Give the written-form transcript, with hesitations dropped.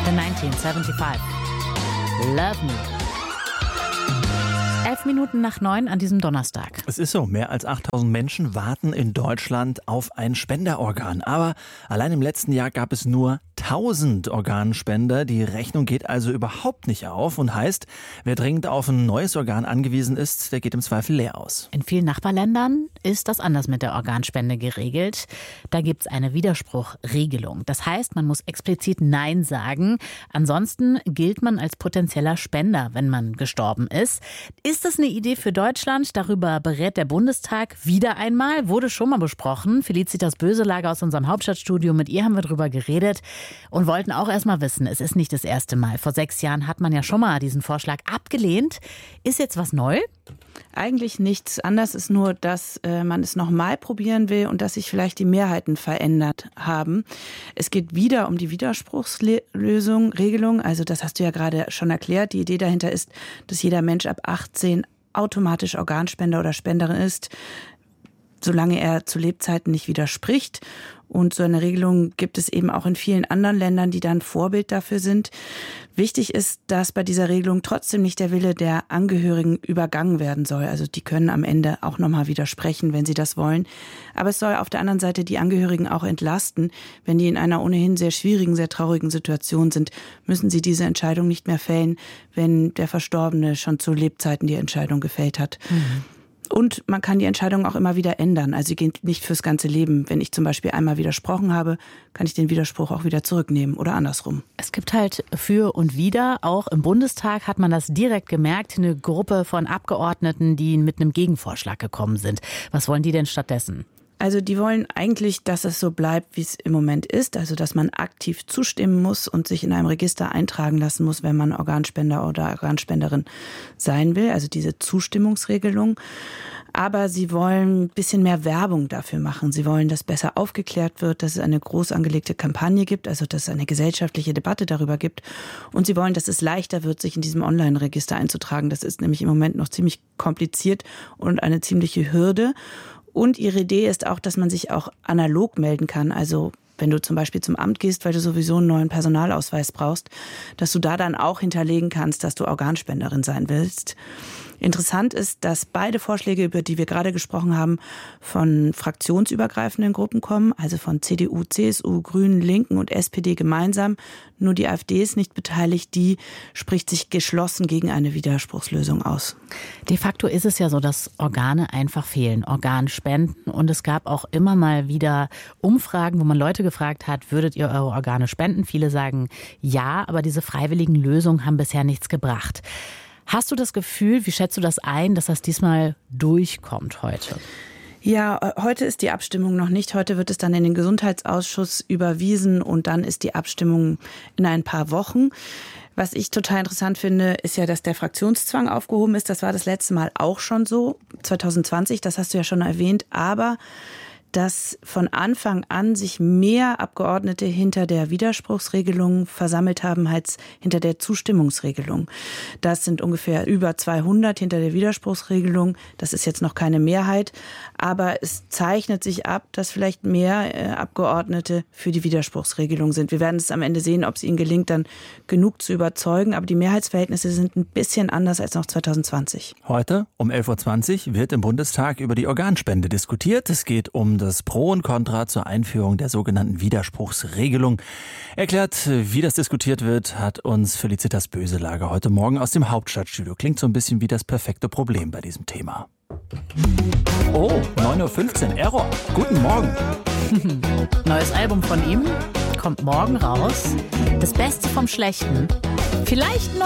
The 1975. Love Me. 8:11 an diesem Donnerstag. Es ist so, mehr als 8000 Menschen warten in Deutschland auf ein Spenderorgan. Aber allein im letzten Jahr gab es nur 1000 Organspender. Die Rechnung geht also überhaupt nicht auf und heißt, wer dringend auf ein neues Organ angewiesen ist, der geht im Zweifel leer aus. In vielen Nachbarländern ist das anders mit der Organspende geregelt. Da gibt es eine Widerspruchregelung. Das heißt, man muss explizit Nein sagen. Ansonsten gilt man als potenzieller Spender, wenn man gestorben ist. Ist das eine Idee für Deutschland? Darüber berät der Bundestag wieder einmal. Wurde schon mal besprochen. Felicitas Böselager aus unserem Hauptstadtstudio, mit ihr haben wir drüber geredet und wollten auch erst mal wissen, es ist nicht das erste Mal. Vor 6 Jahren hat man ja schon mal diesen Vorschlag abgelehnt. Ist jetzt was neu? Eigentlich nichts. Anders ist nur, dass man es nochmal probieren will und dass sich vielleicht die Mehrheiten verändert haben. Es geht wieder um die Widerspruchsregelung. Also das hast du ja gerade schon erklärt. Die Idee dahinter ist, dass jeder Mensch ab 18 automatisch Organspender oder Spenderin ist, solange er zu Lebzeiten nicht widerspricht. Und so eine Regelung gibt es eben auch in vielen anderen Ländern, die dann Vorbild dafür sind. Wichtig ist, dass bei dieser Regelung trotzdem nicht der Wille der Angehörigen übergangen werden soll. Also die können am Ende auch nochmal widersprechen, wenn sie das wollen. Aber es soll auf der anderen Seite die Angehörigen auch entlasten. Wenn die in einer ohnehin sehr schwierigen, sehr traurigen Situation sind, müssen sie diese Entscheidung nicht mehr fällen, wenn der Verstorbene schon zu Lebzeiten die Entscheidung gefällt hat. Und man kann die Entscheidung auch immer wieder ändern. Also sie geht nicht fürs ganze Leben. Wenn ich zum Beispiel einmal widersprochen habe, kann ich den Widerspruch auch wieder zurücknehmen oder andersrum. Es gibt halt für und wider. Auch im Bundestag hat man das direkt gemerkt. Eine Gruppe von Abgeordneten, die mit einem Gegenvorschlag gekommen sind. Was wollen die denn stattdessen? Also die wollen eigentlich, dass es so bleibt, wie es im Moment ist. Also dass man aktiv zustimmen muss und sich in einem Register eintragen lassen muss, wenn man Organspender oder Organspenderin sein will. Also diese Zustimmungsregelung. Aber sie wollen ein bisschen mehr Werbung dafür machen. Sie wollen, dass besser aufgeklärt wird, dass es eine groß angelegte Kampagne gibt, also dass es eine gesellschaftliche Debatte darüber gibt. Und sie wollen, dass es leichter wird, sich in diesem Online-Register einzutragen. Das ist nämlich im Moment noch ziemlich kompliziert und eine ziemliche Hürde. Und ihre Idee ist auch, dass man sich auch analog melden kann. Also wenn du zum Beispiel zum Amt gehst, weil du sowieso einen neuen Personalausweis brauchst, dass du da dann auch hinterlegen kannst, dass du Organspenderin sein willst. Interessant ist, dass beide Vorschläge, über die wir gerade gesprochen haben, von fraktionsübergreifenden Gruppen kommen, also von CDU, CSU, Grünen, Linken und SPD gemeinsam. Nur die AfD ist nicht beteiligt, die spricht sich geschlossen gegen eine Widerspruchslösung aus. De facto ist es ja so, dass Organe einfach fehlen, Organspenden. Und es gab auch immer mal wieder Umfragen, wo man Leute gefragt hat, würdet ihr eure Organe spenden? Viele sagen ja, aber diese freiwilligen Lösungen haben bisher nichts gebracht. Hast du das Gefühl, wie schätzt du das ein, dass das diesmal durchkommt heute? Ja, heute ist die Abstimmung noch nicht. Heute wird es dann in den Gesundheitsausschuss überwiesen und dann ist die Abstimmung in ein paar Wochen. Was ich total interessant finde, ist ja, dass der Fraktionszwang aufgehoben ist. Das war das letzte Mal auch schon so, 2020, das hast du ja schon erwähnt. Aber dass von Anfang an sich mehr Abgeordnete hinter der Widerspruchsregelung versammelt haben als hinter der Zustimmungsregelung. Das sind ungefähr über 200 hinter der Widerspruchsregelung. Das ist jetzt noch keine Mehrheit, aber es zeichnet sich ab, dass vielleicht mehr Abgeordnete für die Widerspruchsregelung sind. Wir werden es am Ende sehen, ob es ihnen gelingt, dann genug zu überzeugen. Aber die Mehrheitsverhältnisse sind ein bisschen anders als noch 2020. Heute um 11:20 Uhr wird im Bundestag über die Organspende diskutiert. Es geht um das Pro und Contra zur Einführung der sogenannten Widerspruchsregelung. Erklärt, wie das diskutiert wird, hat uns Felicitas Böselager heute Morgen aus dem Hauptstadtstudio. Klingt so ein bisschen wie das perfekte Problem bei diesem Thema. Oh, 9:15 Uhr, Error. Guten Morgen. Neues Album von ihm kommt morgen raus. Das Beste vom Schlechten. Vielleicht ein